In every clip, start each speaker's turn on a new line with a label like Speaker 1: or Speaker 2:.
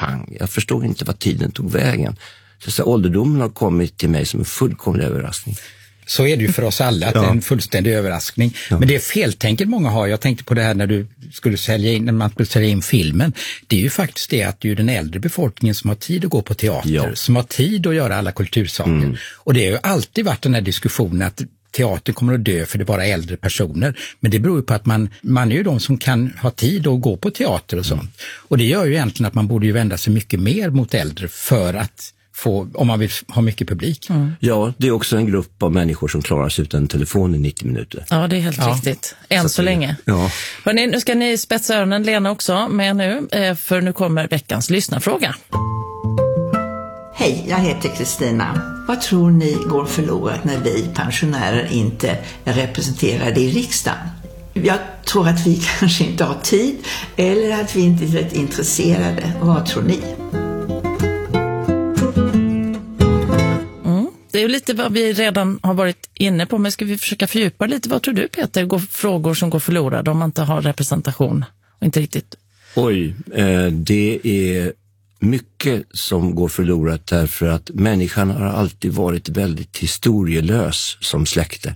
Speaker 1: pang. Jag förstod inte vad tiden tog vägen. Så ålderdomen har kommit till mig som en fullkomlig överraskning.
Speaker 2: Så är det ju för oss alla, att det är en fullständig överraskning. Ja. Men det är feltänket många har. Jag tänkte på det här när man skulle sälja in filmen. Det är ju faktiskt det att det är den äldre befolkningen som har tid att gå på teater, som har tid att göra alla kultursaker. Och det har ju alltid varit den här diskussionen att teater kommer att dö för det är bara äldre personer. Men det beror ju på att man är ju de som kan ha tid att gå på teater och sånt. Och det gör ju egentligen att man borde ju vända sig mycket mer mot äldre för att om man vill ha mycket publik.
Speaker 1: Ja, det är också en grupp av människor som klarar sig utan telefon i 90 minuter.
Speaker 3: Ja, det är helt riktigt. Än så länge.
Speaker 1: Ja.
Speaker 3: Hörrni, nu ska ni spetsa öronen, Lena också med nu, för nu kommer veckans lyssnarfråga.
Speaker 4: Hej, jag heter Kristina. Vad tror ni går förlorat när vi pensionärer inte är representerade i riksdagen? Jag tror att vi kanske inte har tid eller att vi inte är rätt intresserade. Vad tror ni?
Speaker 3: Det är ju lite vad vi redan har varit inne på, men ska vi försöka fördjupa lite? Vad tror du, Peter, går frågor som går förlorade om man inte har representation och inte riktigt?
Speaker 1: Oj, det är mycket som går förlorat därför att människan har alltid varit väldigt historielös som släkte.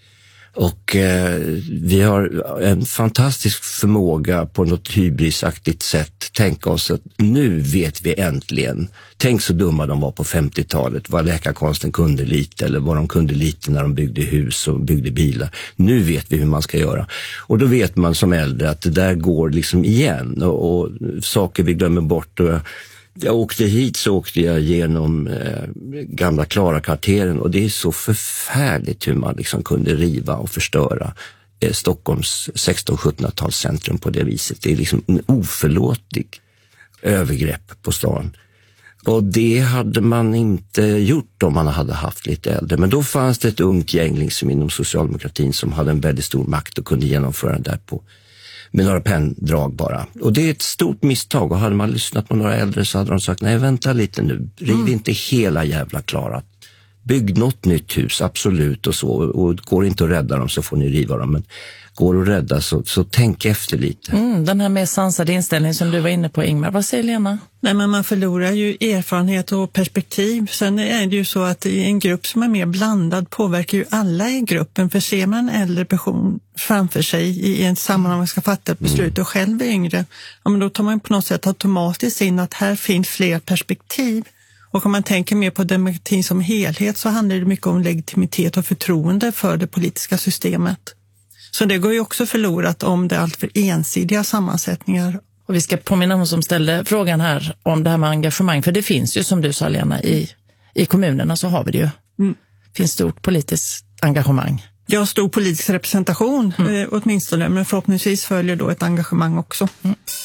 Speaker 1: Och vi har en fantastisk förmåga på något hybrisaktigt sätt tänka oss att nu vet vi äntligen. Tänk så dumma de var på 50-talet, vad läkarkonsten kunde lite eller vad de kunde lite när de byggde hus och byggde bilar. Nu vet vi hur man ska göra. Och då vet man som äldre att det där går liksom igen och saker vi glömmer bort. Och jag åkte hit så åkte jag genom gamla Klara-kvarteren och det är så förfärligt hur man liksom kunde riva och förstöra Stockholms 1600-1700-talscentrum på det viset. Det är liksom en oförlåtlig övergrepp på stan. Och det hade man inte gjort om man hade haft lite äldre. Men då fanns det ett ungt gäng liksom inom socialdemokratin som hade en väldigt stor makt och kunde genomföra det där med några penndrag bara. Och det är ett stort misstag. Och hade man lyssnat på några äldre så hade de sagt, nej vänta lite nu, riv inte hela jävla Klara. Bygg något nytt hus, absolut och så. Och går inte att rädda dem så får ni riva dem. Men går att rädda så tänk efter lite.
Speaker 3: Den här mer sansade inställningen som du var inne på, Ingmar. Vad säger Lena?
Speaker 5: Nej, men man förlorar ju erfarenhet och perspektiv. Sen är det ju så att i en grupp som är mer blandad påverkar ju alla i gruppen. För ser man en äldre person framför sig i en sammanhang man ska fatta ett beslut och själv är yngre, ja, men då tar man på något sätt automatiskt in att här finns fler perspektiv. Och om man tänker mer på demokratin som helhet så handlar det mycket om legitimitet och förtroende för det politiska systemet. Så det går ju också förlorat om det är allt för ensidiga sammansättningar.
Speaker 3: Och vi ska påminna hon som ställde frågan här om det här med engagemang. För det finns ju, som du sa Lena, i kommunerna så har vi det ju. Det finns stort politiskt engagemang.
Speaker 5: Jag har stor politisk representation åtminstone, men förhoppningsvis följer då ett engagemang också.